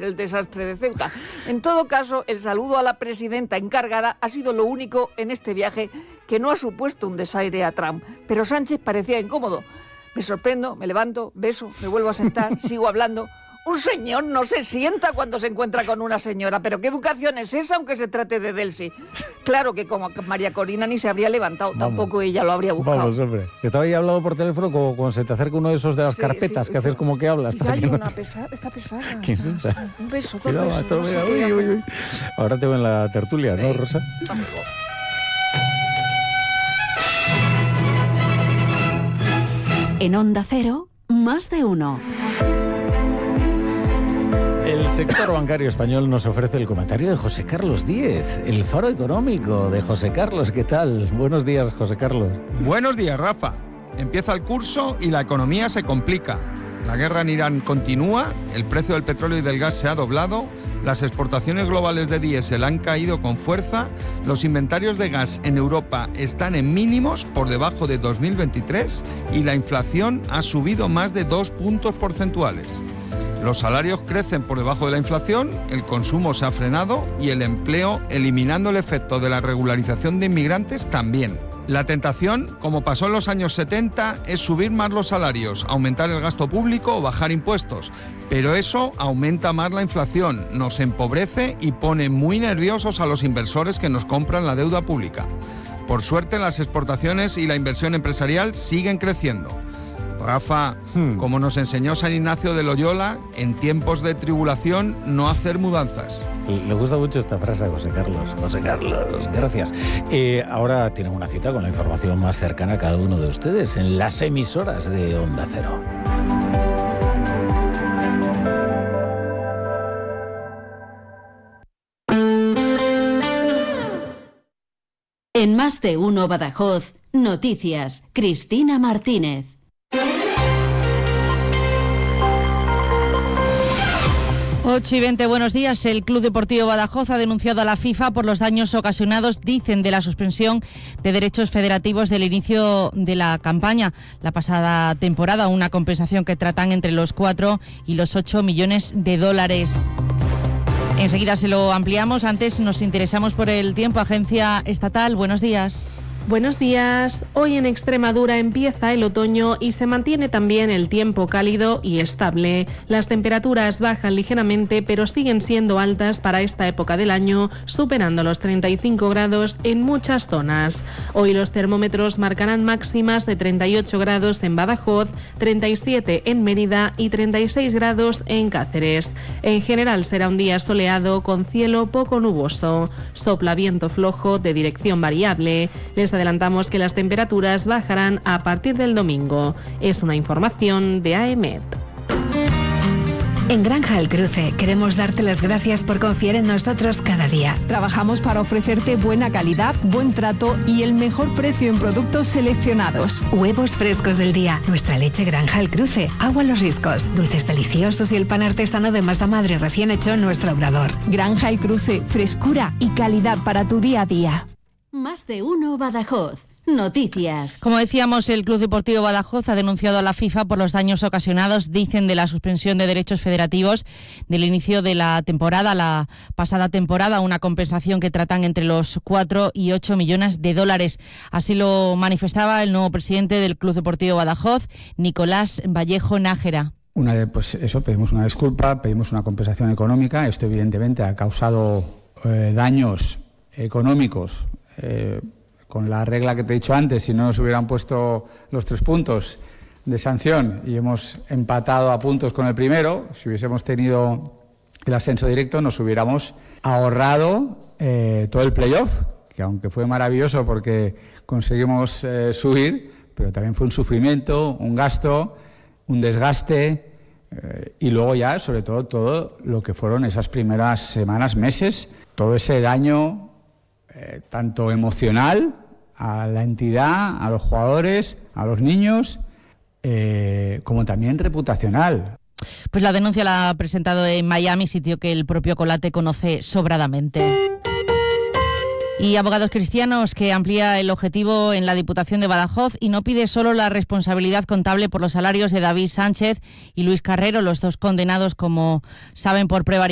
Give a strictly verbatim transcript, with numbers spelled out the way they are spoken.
el desastre de Ceuta. En todo caso, el saludo a la presidenta encargada ha sido lo único en este viaje que no ha supuesto un desaire a Trump. Pero Sánchez parecía incómodo. Me sorprendo, me levanto, beso, me vuelvo a sentar, sigo hablando. Un señor no se sienta cuando se encuentra con una señora, pero ¿qué educación es esa aunque se trate de Delcy? Claro que como María Corina ni se habría levantado, vamos, tampoco ella lo habría buscado. Vamos, hombre. Estaba ahí hablado por teléfono como cuando se te acerca uno de esos de las sí, carpetas sí, que haces como que hablas. Hay una no... pesada, está pesada. ¿Quién es esta? Un beso, dos Cuidado, besos. Todo no sé uy, uy, uy. Ahora te veo en la tertulia, sí. ¿No, Rosa? Amigo. En Onda Cero, más de uno. El sector bancario español nos ofrece el comentario de José Carlos Díez, el faro económico de José Carlos. ¿Qué tal? Buenos días, José Carlos. Buenos días, Rafa. Empieza el curso y la economía se complica. La guerra en Irán continúa, el precio del petróleo y del gas se ha doblado, las exportaciones globales de diésel han caído con fuerza, los inventarios de gas en Europa están en mínimos por debajo de dos mil veintitrés y la inflación ha subido más de dos puntos porcentuales. Los salarios crecen por debajo de la inflación, el consumo se ha frenado y el empleo, eliminando el efecto de la regularización de inmigrantes, también. La tentación, como pasó en los años setenta, es subir más los salarios, aumentar el gasto público o bajar impuestos. Pero eso aumenta más la inflación, nos empobrece y pone muy nerviosos a los inversores que nos compran la deuda pública. Por suerte, las exportaciones y la inversión empresarial siguen creciendo. Rafa, hmm. como nos enseñó San Ignacio de Loyola, en tiempos de tribulación no hacer mudanzas. Le gusta mucho esta frase a José Carlos. José Carlos, gracias. Eh, ahora tienen una cita con la información más cercana a cada uno de ustedes en las emisoras de Onda Cero. En Más de Uno Badajoz, noticias, Cristina Martínez. ocho y veinte, buenos días. El Club Deportivo Badajoz ha denunciado a la FIFA por los daños ocasionados, dicen, de la suspensión de derechos federativos del inicio de la campaña la pasada temporada, una compensación que tratan entre los cuatro y los ocho millones de dólares. Enseguida se lo ampliamos. Antes nos interesamos por el tiempo. Agencia Estatal, buenos días. Buenos días. Hoy en Extremadura empieza el otoño y se mantiene también el tiempo cálido y estable. Las temperaturas bajan ligeramente, pero siguen siendo altas para esta época del año, superando los treinta y cinco grados en muchas zonas. Hoy los termómetros marcarán máximas de treinta y ocho grados en Badajoz, treinta y siete en Mérida y treinta y seis grados en Cáceres. En general será un día soleado con cielo poco nuboso. Sopla viento flojo de dirección variable. Les adelantamos que las temperaturas bajarán a partir del domingo. Es una información de A E M E T. En Granja El Cruce queremos darte las gracias por confiar en nosotros cada día. Trabajamos para ofrecerte buena calidad, buen trato y el mejor precio en productos seleccionados. Huevos frescos del día, nuestra leche Granja El Cruce, agua Los Riscos, dulces deliciosos y el pan artesano de masa madre recién hecho en nuestro obrador. Granja El Cruce, frescura y calidad para tu día a día. Más de Uno Badajoz. Noticias. Como decíamos, el Club Deportivo Badajoz ha denunciado a la FIFA por los daños ocasionados, dicen, de la suspensión de derechos federativos del inicio de la temporada, la pasada temporada, una compensación que tratan entre los cuatro y ocho millones de dólares. Así lo manifestaba el nuevo presidente del Club Deportivo Badajoz, Nicolás Vallejo Nájera. Una de, pues eso, pedimos una disculpa, pedimos una compensación económica. Esto evidentemente ha causado eh, daños económicos. Eh, con la regla que te he dicho antes, si no nos hubieran puesto los tres puntos de sanción y hemos empatado a puntos con el primero, si hubiésemos tenido el ascenso directo nos hubiéramos ahorrado eh, todo el playoff, que aunque fue maravilloso porque conseguimos eh, subir, pero también fue un sufrimiento, un gasto, un desgaste eh, y luego ya, sobre todo, todo lo que fueron esas primeras semanas, meses, todo ese daño eh, tanto emocional a la entidad, a los jugadores, a los niños, eh, como también reputacional. Pues la denuncia la ha presentado en Miami, sitio que el propio Colate conoce sobradamente. Y Abogados Cristianos, que amplía el objetivo en la Diputación de Badajoz y no pide solo la responsabilidad contable por los salarios de David Sánchez y Luis Carrero, los dos condenados, como saben, por prevaricación